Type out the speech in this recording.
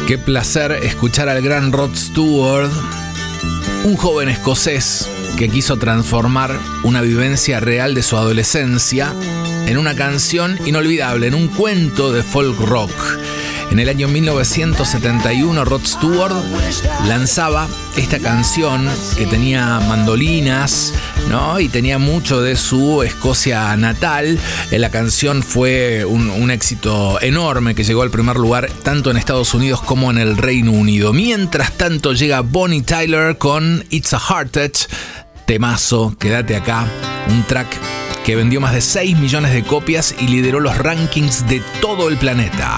Qué placer escuchar al gran Rod Stewart, un joven escocés que quiso transformar una vivencia real de su adolescencia en una canción inolvidable, en un cuento de folk rock. En el año 1971, Rod Stewart lanzaba esta canción que tenía mandolinas, ¿no? Y tenía mucho de su Escocia natal. La canción fue un éxito enorme que llegó al primer lugar tanto en Estados Unidos como en el Reino Unido. Mientras tanto llega Bonnie Tyler con It's a Heartache, temazo, quédate acá, un track que vendió más de 6 millones de copias y lideró los rankings de todo el planeta.